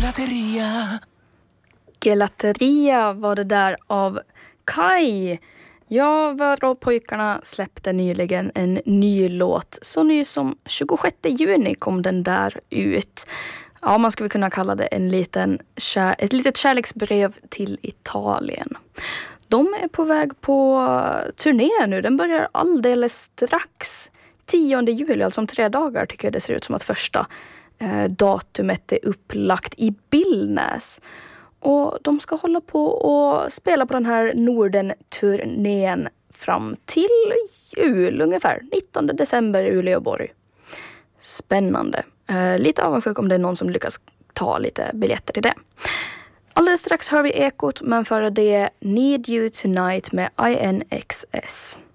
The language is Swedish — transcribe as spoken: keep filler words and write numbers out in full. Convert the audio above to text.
Gelateria. Gelateria var det där av Kai. Ja, Vördro och pojkarna släppte nyligen en ny låt. Så ny som tjugosjätte juni kom den där ut. Ja, man skulle kunna kalla det en liten kär- ett litet kärleksbrev till Italien. De är på väg på turné nu. Den börjar alldeles strax. tionde juli, alltså om tre dagar tycker jag det ser ut som att första eh, datumet är upplagt i Billnäs. Och de ska hålla på och spela på den här Norden-turnén fram till jul ungefär. nittonde december i Uleåborg. Spännande. Eh, lite avundsjuk om det är någon som lyckas ta lite biljetter till det. Alldeles strax hör vi Ekot, men före det Need You Tonight med I N X S.